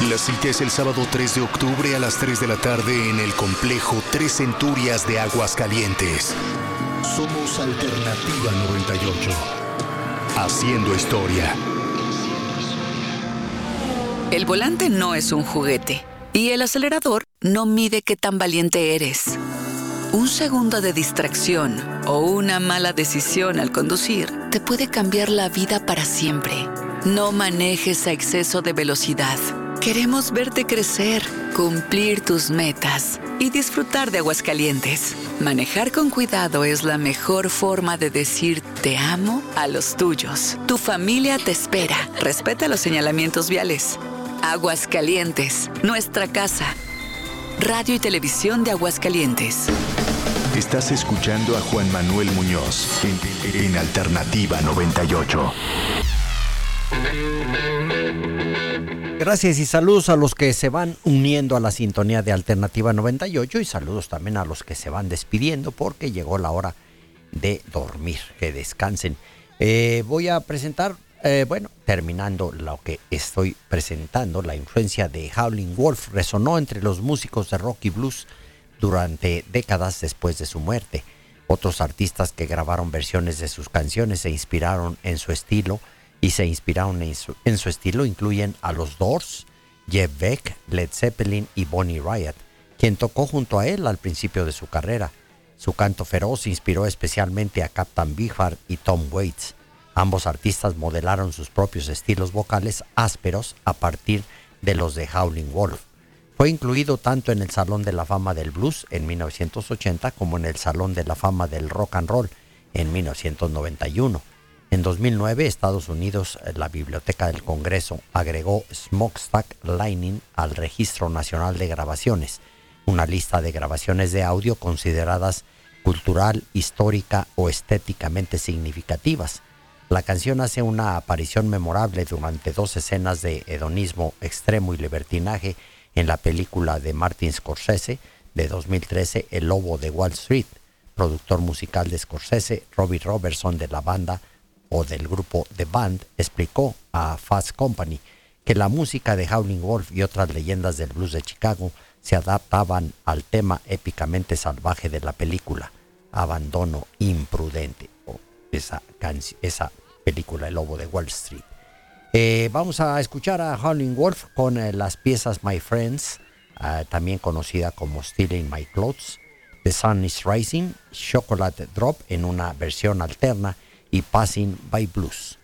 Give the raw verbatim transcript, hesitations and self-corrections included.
La cita es el sábado tres de octubre a las tres de la tarde en el complejo Tres Centurias de Aguascalientes. Somos Alternativa noventa y ocho. Haciendo historia. El volante no es un juguete y el acelerador no mide qué tan valiente eres. Un segundo de distracción o una mala decisión al conducir te puede cambiar la vida para siempre. No manejes a exceso de velocidad. Queremos verte crecer, cumplir tus metas y disfrutar de Aguascalientes. Manejar con cuidado es la mejor forma de decir te amo a los tuyos. Tu familia te espera. Respeta los señalamientos viales. Aguascalientes, nuestra casa. Radio y Televisión de Aguascalientes. Estás escuchando a Juan Manuel Muñoz en, en Alternativa noventa y ocho. Gracias y saludos a los que se van uniendo a la sintonía de Alternativa noventa y ocho y saludos también a los que se van despidiendo porque llegó la hora de dormir, que descansen. Eh, voy a presentar, eh, bueno, terminando lo que estoy presentando, la influencia de Howlin' Wolf resonó entre los músicos de rock y blues durante décadas después de su muerte. Otros artistas que grabaron versiones de sus canciones se inspiraron en su estilo y se inspiraron en su, en su estilo incluyen a los Doors, Jeff Beck, Led Zeppelin y Bonnie Raitt, quien tocó junto a él al principio de su carrera. Su canto feroz inspiró especialmente a Captain Beefheart y Tom Waits. Ambos artistas modelaron sus propios estilos vocales ásperos a partir de los de Howlin' Wolf. Fue incluido tanto en el Salón de la Fama del Blues en mil novecientos ochenta como en el Salón de la Fama del Rock and Roll en mil novecientos noventa y uno. En dos mil nueve, Estados Unidos, la Biblioteca del Congreso agregó Smokestack Lightning al Registro Nacional de Grabaciones, una lista de grabaciones de audio consideradas cultural, histórica o estéticamente significativas. La canción hace una aparición memorable durante dos escenas de hedonismo extremo y libertinaje en la película de Martin Scorsese de dos mil trece, El Lobo de Wall Street. Productor musical de Scorsese, Robbie Robertson de la banda o del grupo The Band, explicó a Fast Company que la música de Howlin' Wolf y otras leyendas del blues de Chicago se adaptaban al tema épicamente salvaje de la película Abandono Imprudente, o esa, esa película El Lobo de Wall Street. Eh, vamos a escuchar a Howlin' Wolf con eh, las piezas My Friends, eh, también conocida como Stealing My Clothes, The Sun is Rising, Chocolate Drop en una versión alterna y Passing by Blues.